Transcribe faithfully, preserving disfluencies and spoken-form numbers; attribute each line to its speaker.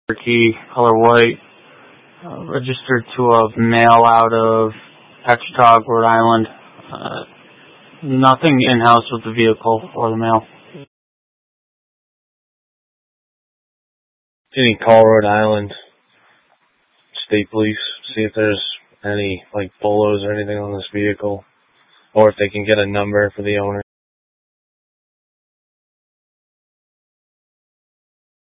Speaker 1: key, color white, uh, registered to a mail out of Petrog, Rhode Island. Uh, nothing in-house with the vehicle or the mail.
Speaker 2: You need to call Rhode Island State Police, see if there's any like bolos or anything on this vehicle, or if they can get a number for the owner.